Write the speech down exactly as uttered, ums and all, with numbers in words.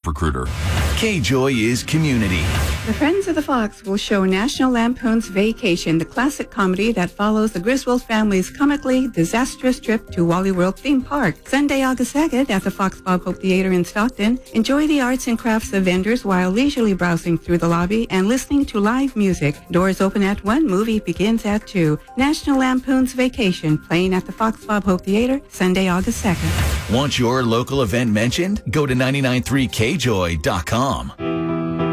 ZipRecruiter. K-Joy is community. The Friends of the Fox will show National Lampoon's Vacation, the classic comedy that follows the Griswold family's comically disastrous trip to Wally World Theme Park. Sunday, August second at the Fox Bob Hope Theater in Stockton. Enjoy the arts and crafts of vendors while leisurely browsing through the lobby and listening to live music. Doors open at one, movie begins at two. National Lampoon's Vacation, playing at the Fox Bob Hope Theater, Sunday, August second. Want your local event mentioned? Go to nine nine three K joy dot com.